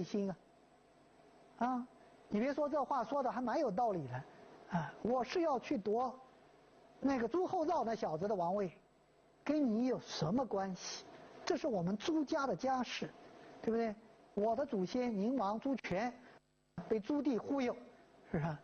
内心啊。啊，你别说这话说的还蛮有道理的，啊，我是要去夺那个朱厚照那小子的王位，跟你有什么关系？这是我们朱家的家事，对不对？我的祖先宁王朱权被朱棣忽悠，是吧？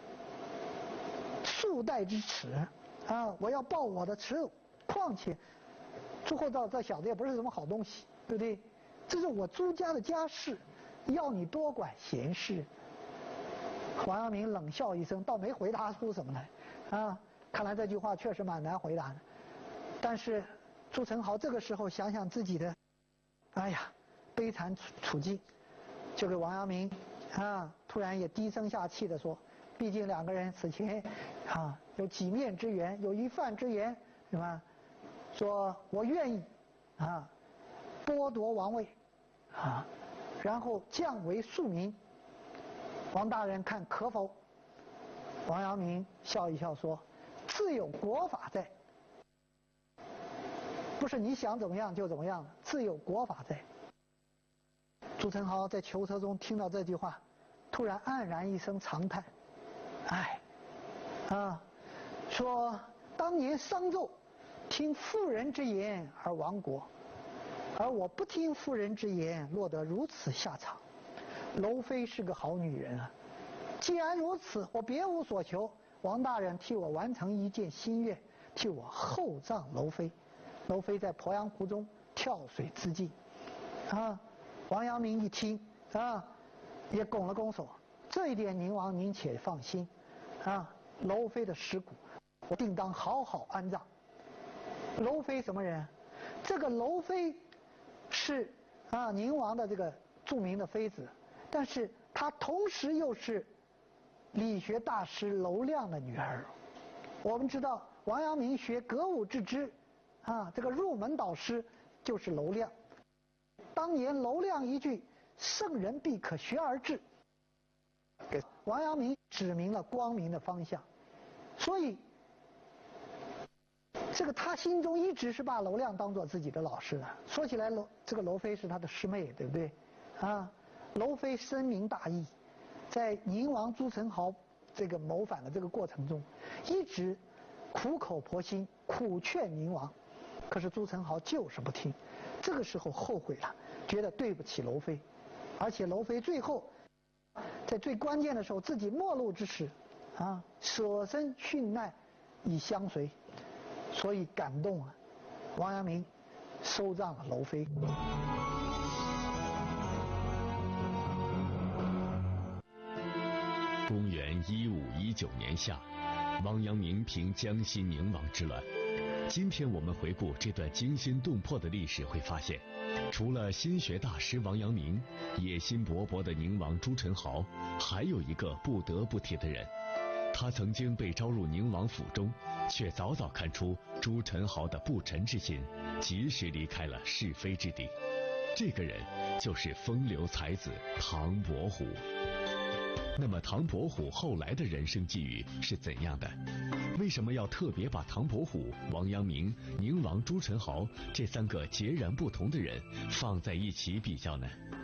数代之耻啊！我要报我的耻辱。况且朱厚照这小子也不是什么好东西，对不对？这是我朱家的家事，要你多管闲事。王阳明冷笑一声，倒没回答出什么来啊！看来这句话确实蛮难回答的。但是朱宸濠这个时候想想自己的，哎呀，悲惨处境，就给王阳明啊，突然也低声下气地说：“毕竟两个人此前啊有几面之缘，有一饭之缘，是吧？说我愿意啊剥夺王位啊，然后降为庶民。王大人看可否？”王阳明笑一笑说：“自有国法在。”不是你想怎么样就怎么样的，自有国法在。朱宸濠在囚车中听到这句话，突然黯然一声长叹，唉，啊，说当年商纣听妇人之言而亡国，而我不听妇人之言，落得如此下场。娄妃是个好女人啊，既然如此，我别无所求。王大人替我完成一件心愿，替我厚葬娄妃。娄妃在鄱阳湖中跳水自尽，啊！王阳明一听啊，也拱了拱手。这一点宁王您且放心，啊，娄妃的尸骨我定当好好安葬。娄妃什么人？这个娄妃是啊宁王的这个著名的妃子，但是她同时又是理学大师娄亮的女儿。我们知道王阳明学格物致知。啊，这个入门导师就是娄亮。当年娄亮一句“圣人必可学而治”，给王阳明指明了光明的方向。所以，这个他心中一直是把娄亮当做自己的老师的。说起来，这个娄妃是他的师妹，对不对？啊，娄妃深明大义，在宁王朱宸濠这个谋反的这个过程中，一直苦口婆心苦劝宁王。可是朱宸濠就是不听，这个时候后悔了，觉得对不起娄妃，而且娄妃最后在最关键的时候自己末路之时，啊，舍身殉难以相随，所以感动了王阳明，收葬了娄妃。 公元1519年夏，王阳明平江西宁王之乱。今天我们回顾这段惊心动魄的历史，会发现，除了心学大师王阳明，野心勃勃的宁王朱宸濠，还有一个不得不提的人。他曾经被招入宁王府中，却早早看出朱宸濠的不臣之心，及时离开了是非之地。这个人就是风流才子唐伯虎。那么唐伯虎后来的人生际遇是怎样的？为什么要特别把唐伯虎、王阳明、宁王朱宸濠这三个截然不同的人放在一起比较呢？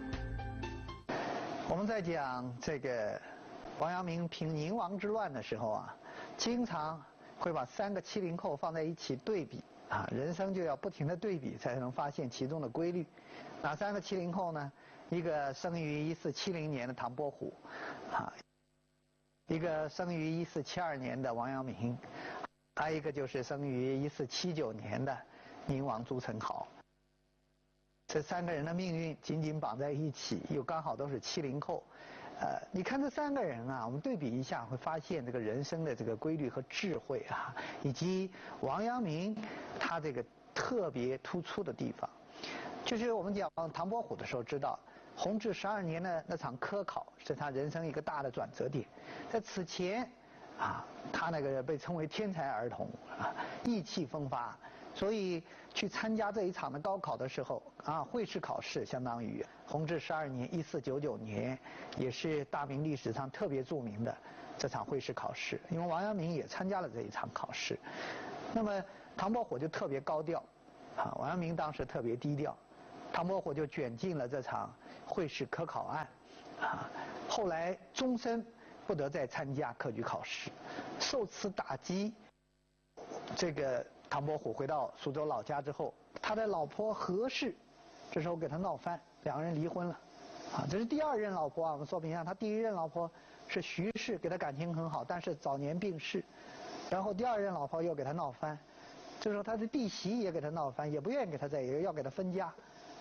我们在讲这个王阳明平宁王之乱的时候啊，经常会把三个70后放在一起对比啊，人生就要不停的对比才能发现其中的规律。哪三个70后呢？一个生于1470年的唐伯虎，啊，一个生于1472年的王阳明，还有一个就是生于1479年的宁王朱宸濠。这三个人的命运紧紧绑在一起，又刚好都是70后。你看这三个人啊，我们对比一下，会发现这个人生的这个规律和智慧啊，以及王阳明他这个特别突出的地方。就是我们讲唐伯虎的时候知道，弘治12年的那场科考是他人生一个大的转折点。在此前啊，他那个被称为天才儿童啊，意气风发，所以去参加这一场的高考的时候啊，会试考试相当于弘治12年1499年，也是大明历史上特别著名的这场会试考试。因为王阳明也参加了这一场考试，那么唐伯虎就特别高调啊，王阳明当时特别低调。唐伯虎就卷进了这场会试科考案，后来终身不得再参加科举考试。受此打击，这个唐伯虎回到苏州老家之后，他的老婆何氏这时候给他闹翻，两个人离婚了。这是第二任老婆啊，我们说明一下，他第一任老婆是徐氏，给他感情很好，但是早年病逝，然后第二任老婆又给他闹翻，这时候他的弟媳也给他闹翻，也不愿意给他在一个，要给他分家，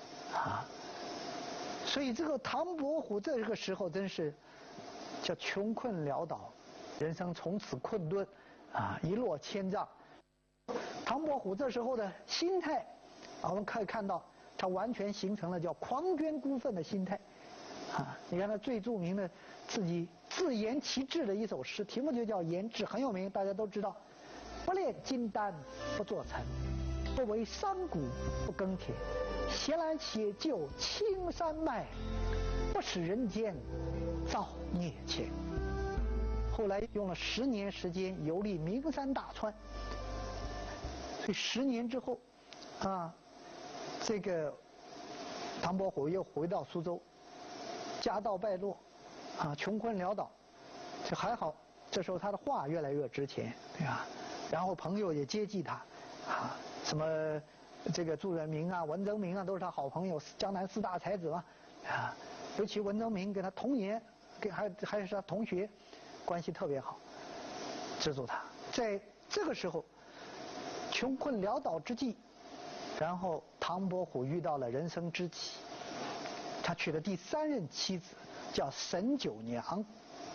所以这个唐伯虎这个时候真是叫穷困潦倒，人生从此困顿，一落千丈。唐伯虎这时候的心态，我们可以看到他完全形成了叫狂捐孤愤的心态。你看他最著名的自己自言其志的一首诗，题目就叫《言志》，很有名，大家都知道。不炼金丹不做尘，不为商贾不耕田，斜栏写就青山脉，不使人间造孽钱。后来用了10年时间游历名山大川，所以10年之后，这个唐伯虎又回到苏州，家道败落，穷困潦倒，这还好，这时候他的画越来越值钱，对吧？然后朋友也接济他，什么这个祝远明啊、文征明啊，都是他好朋友，江南4大才子嘛，尤其文征明跟他同年，还是他同学，关系特别好，资助他。在这个时候，穷困潦倒之际，然后唐伯虎遇到了人生知己，他娶的第3任妻子叫沈九娘，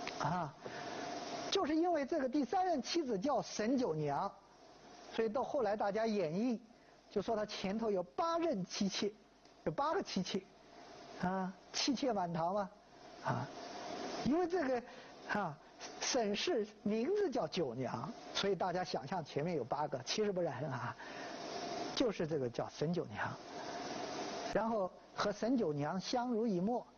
就是因为这个第3任妻子叫沈九娘，所以到后来大家演绎，就说他前头有8任妻妾，有8个妻妾，妻妾满堂嘛，因为这个沈氏名字叫九娘，所以大家想象前面有8个，其实不然就是这个叫沈九娘，然后和沈九娘相濡以沫，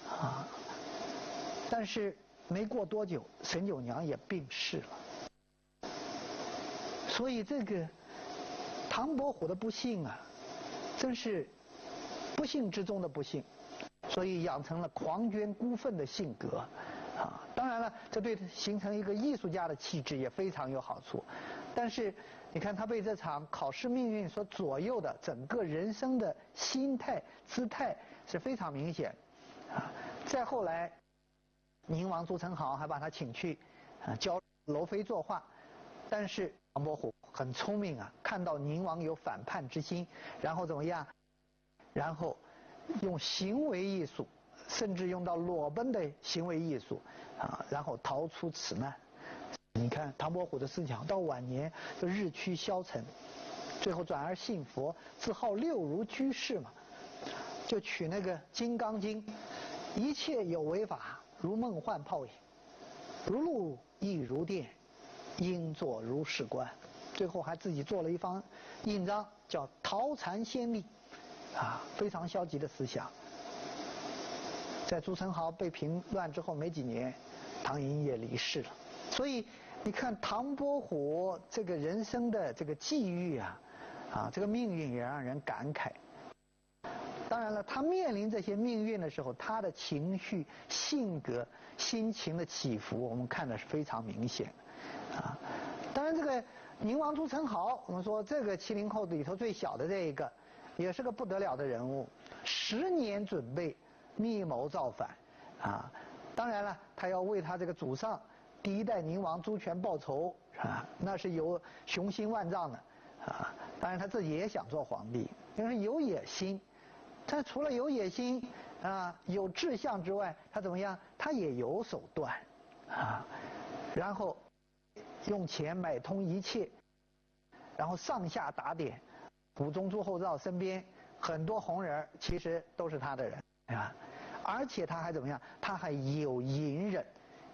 但是没过多久，沈九娘也病逝了。所以这个唐伯虎的不幸真是不幸之中的不幸，所以养成了狂捐孤愤的性格。当然了，这对形成一个艺术家的气质也非常有好处。但是你看他被这场考试命运所左右的整个人生的心态姿态是非常明显。再后来宁王朱宸濠还把他请去教娄妃作画，但是唐伯虎很聪明看到宁王有反叛之心，然后怎么样，然后用行为艺术，甚至用到裸奔的行为艺术然后逃出此难。你看唐伯虎的思想到晚年就日趋消沉，最后转而信佛，自号六如居士嘛，就取那个《金刚经》，一切有为法，如梦幻泡影，如露亦如电，应作如是观。最后还自己做了一方印章，叫逃禅先例，非常消极的思想。在朱宸濠被平乱之后没几年，唐寅也离世了。所以你看唐伯虎这个人生的这个际遇这个命运也让人感慨。当然了，他面临这些命运的时候，他的情绪、性格、心情的起伏，我们看的是非常明显当然，这个宁王朱宸濠，我们说这个70后里头最小的这一个，也是个不得了的人物，10年准备，密谋造反当然了，他要为他这个祖上第1代宁王朱权报仇那是有雄心万丈的当然他自己也想做皇帝，因为有野心。他除了有野心有志向之外，他怎么样？他也有手段然后用钱买通一切，然后上下打点。武宗朱厚照身边很多红人其实都是他的人而且他还怎么样？他还有隐忍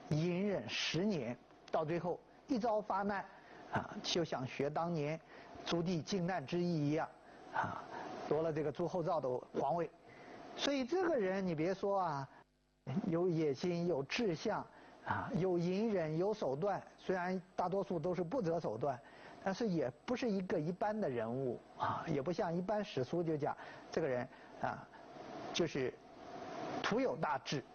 10年，到最后一朝发难就想学当年朱棣靖难之役一样夺了这个朱厚照的皇位。所以这个人你别说有野心，有志向有隐忍，有手段，虽然大多数都是不择手段，但是也不是一个一般的人物也不像一般史书就讲这个人就是徒有大志。